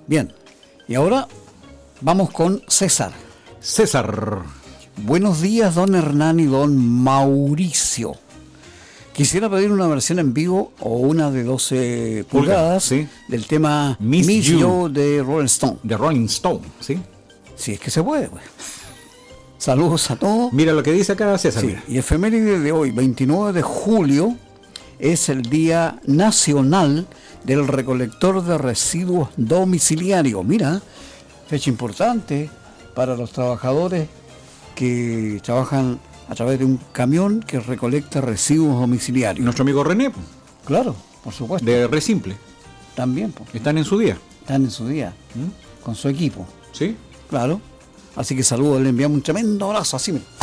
Bien, y ahora vamos con César. César. Buenos días, don Hernán y don Mauricio. Quisiera pedir una versión en vivo o una de 12 pulgadas, sí, del tema Miss You You de Rolling Stone. De Rolling Stone, ¿sí? Si es que se puede, pues. Saludos a todos. Mira lo que dice acá César. Sí, y efeméride de hoy, 29 de julio, es el Día Nacional del Recolector de Residuos Domiciliario. Mira, fecha importante para los trabajadores que trabajan a través de un camión que recolecta residuos domiciliarios. Nuestro amigo René, Claro, por supuesto. de Resimple, También, pues, están en su día. están en su día, con su equipo. ¿Sí? Claro. Así que saludos, le enviamos un tremendo abrazo, así. Mira.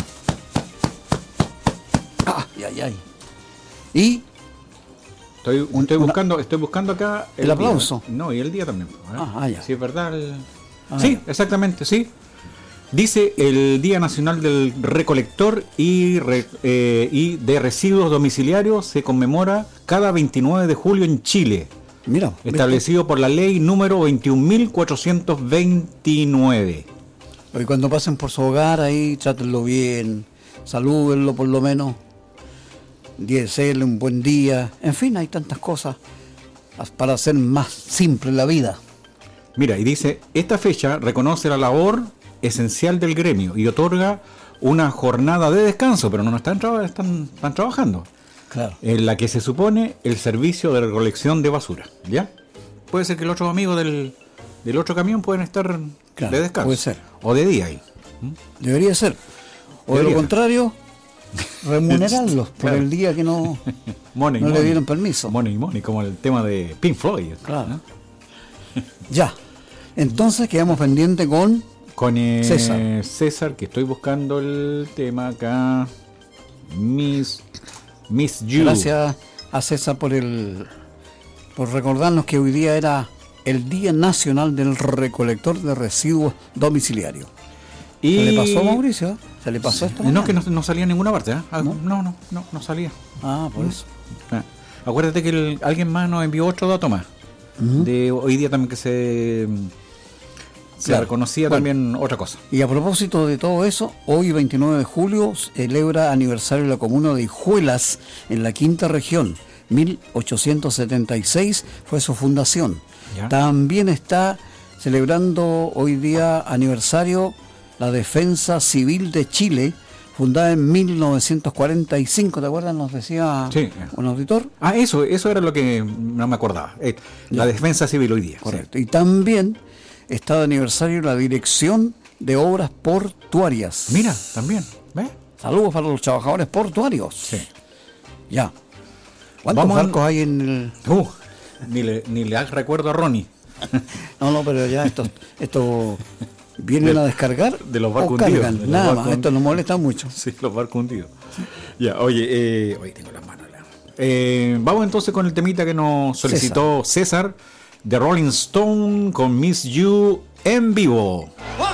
Ay. Y Estoy buscando acá el aplauso. Día. No, y el día también. Ya. Sí, es verdad. Sí, exactamente, sí. Dice el Día Nacional del Recolector y de Residuos Domiciliarios se conmemora cada 29 de julio en Chile. Mira, Establecido por la ley número 21.429. y cuando pasen por su hogar ahí, trátenlo bien, salúdenlo por lo menos, deséenle un buen día. En fin, hay tantas cosas para hacer más simple la vida. Mira, y dice, esta fecha reconoce la labor esencial del gremio y otorga una jornada de descanso, pero no están trabajando. Claro. En la que se supone el servicio de recolección de basura, ¿ya? Puede ser que los otros amigos del otro camión pueden estar de descanso. Puede ser. O de día ahí. Debería ser. O de lo contrario, remunerarlos por Claro. el día que no le dieron permiso. Money, como el tema de Pink Floyd. Claro. ¿no? Ya. Entonces quedamos pendientes con César, que estoy buscando el tema acá. Miss You. Gracias a César por recordarnos que hoy día era el Día Nacional del Recolector de Residuos Domiciliarios. Y... ¿Se le pasó, Mauricio? ¿Se le pasó esto? No, que no salía en ninguna parte. ¿No? No salía. Por eso. Acuérdate que alguien más nos envió otro dato más. De hoy día también que se reconocía también otra cosa. Y a propósito de todo eso, hoy 29 de julio celebra aniversario de la comuna de Hijuelas en la quinta región. 1876 fue su fundación. ¿Ya? También está celebrando hoy día aniversario la Defensa Civil de Chile, fundada en 1945. ¿Te acuerdas? Nos decía un auditor. Eso era lo que no me acordaba. La Defensa Civil hoy día. Correcto. Sí. Y también está de aniversario la Dirección de Obras Portuarias. Mira, también. ¿Ves? Saludos para los trabajadores portuarios. Sí. Ya. ¿Cuántos barcos hay en el...? Ni le recuerdo a Ronnie. No, pero ya esto vienen a descargar de los barcos hundidos. Nada más, hundidos. esto nos molesta mucho. Sí, los barcos hundidos. Ya, oye, tengo las manos. Vamos entonces con el temita que nos solicitó César de Rolling Stone con Miss You en vivo.